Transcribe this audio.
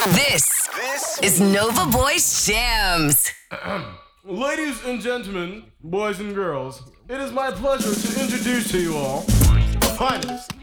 This is Nova Boys Jams. Ladies and gentlemen, boys and girls, it is my pleasure to introduce to you all the finest,